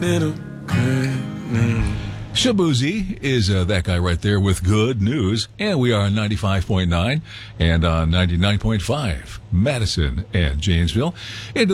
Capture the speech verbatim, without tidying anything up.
Little good news. Shabuzi is uh, that guy right there with good news. And we are on ninety-five point nine and on ninety-nine point five, Madison and Janesville. Into